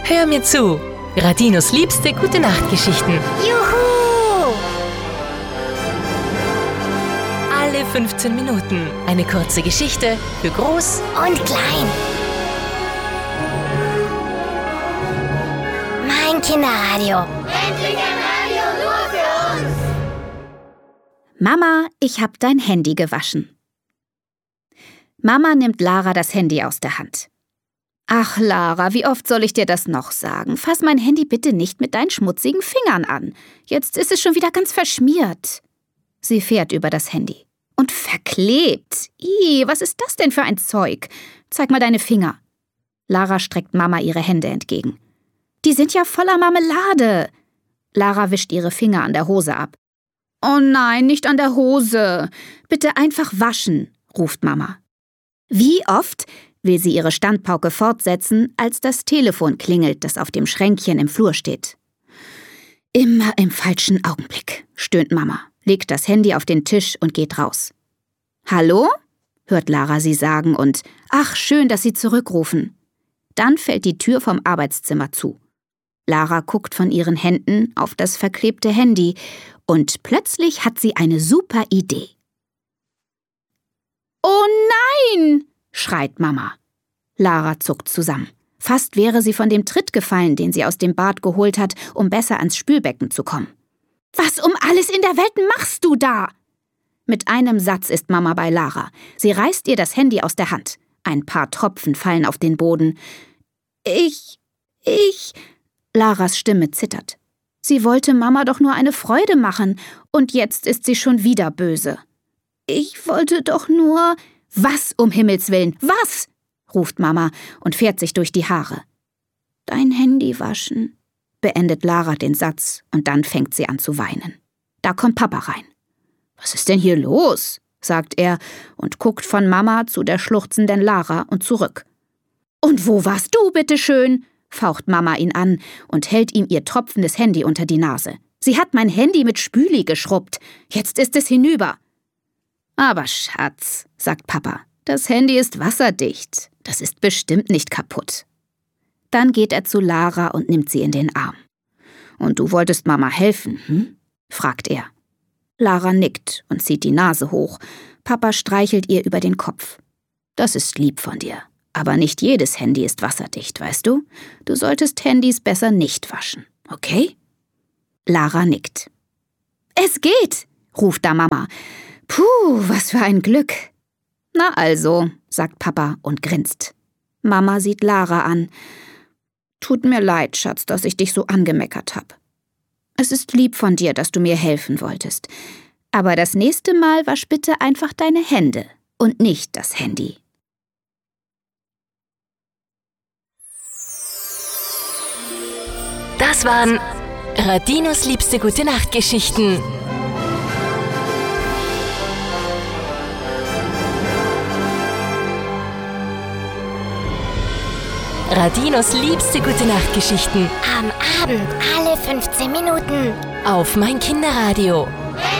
Hör mir zu. Radinos liebste Gute-Nacht-Geschichten. Juhu! Alle 15 Minuten eine kurze Geschichte für Groß Und klein. Mein Kinderradio. Endlich ein Radio nur für uns! Mama, ich hab dein Handy gewaschen. Mama nimmt Lara das Handy aus der Hand. Ach, Lara, wie oft soll ich dir das noch sagen? Fass mein Handy bitte nicht mit deinen schmutzigen Fingern an. Jetzt ist es schon wieder ganz verschmiert. Sie fährt über das Handy. Und verklebt. Ih, was ist das denn für ein Zeug? Zeig mal deine Finger. Lara streckt Mama ihre Hände entgegen. Die sind ja voller Marmelade. Lara wischt ihre Finger an der Hose ab. Oh nein, nicht an der Hose. Bitte einfach waschen, ruft Mama. Wie oft will sie ihre Standpauke fortsetzen, als das Telefon klingelt, das auf dem Schränkchen im Flur steht. Immer im falschen Augenblick, stöhnt Mama, legt das Handy auf den Tisch und geht raus. Hallo? Hört Lara sie sagen und ach, schön, dass Sie zurückrufen. Dann fällt die Tür vom Arbeitszimmer zu. Lara guckt von ihren Händen auf das verklebte Handy und plötzlich hat sie eine super Idee. Oh nein! Schreit Mama. Lara zuckt zusammen. Fast wäre sie von dem Tritt gefallen, den sie aus dem Bad geholt hat, um besser ans Spülbecken zu kommen. Was um alles in der Welt machst du da? Mit einem Satz ist Mama bei Lara. Sie reißt ihr das Handy aus der Hand. Ein paar Tropfen fallen auf den Boden. Laras Stimme zittert. Sie wollte Mama doch nur eine Freude machen, und jetzt ist sie schon wieder böse. Ich wollte doch nur... Was um Himmels Willen, was? Ruft Mama und fährt sich durch die Haare. Dein Handy waschen, beendet Lara den Satz und dann fängt sie an zu weinen. Da kommt Papa rein. Was ist denn hier los? Sagt er und guckt von Mama zu der schluchzenden Lara und zurück. Und wo warst du, bitteschön? Faucht Mama ihn an und hält ihm ihr tropfendes Handy unter die Nase. Sie hat mein Handy mit Spüli geschrubbt. Jetzt ist es hinüber. Aber Schatz, sagt Papa, das Handy ist wasserdicht. Das ist bestimmt nicht kaputt. Dann geht er zu Lara und nimmt sie in den Arm. Und du wolltest Mama helfen, fragt er. Lara nickt und zieht die Nase hoch. Papa streichelt ihr über den Kopf. Das ist lieb von dir. Aber nicht jedes Handy ist wasserdicht, weißt du? Du solltest Handys besser nicht waschen, okay? Lara nickt. Es geht, ruft da Mama. Puh, was für ein Glück. Na also, sagt Papa und grinst. Mama sieht Lara an. Tut mir leid, Schatz, dass ich dich so angemeckert habe. Es ist lieb von dir, dass du mir helfen wolltest. Aber das nächste Mal wasch bitte einfach deine Hände und nicht das Handy. Das waren Radinos liebste Gute-Nacht-Geschichten. Radinos liebste Gute-Nacht-Geschichten. Am Abend alle 15 Minuten. Auf mein Kinderradio.